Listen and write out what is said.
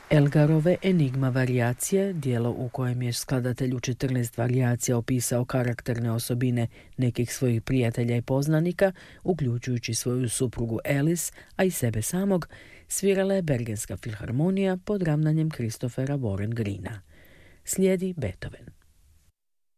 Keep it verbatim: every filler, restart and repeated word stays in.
Elgarove Enigma varijacije, dijelo u kojem je skladatelj u četrnaest varijacija opisao karakterne osobine nekih svojih prijatelja i poznanika, uključujući svoju suprugu Alice, a i sebe samog, svirala je Bergenska filharmonija pod ravnanjem Christophera Warren Greena. Slijedi Beethoven.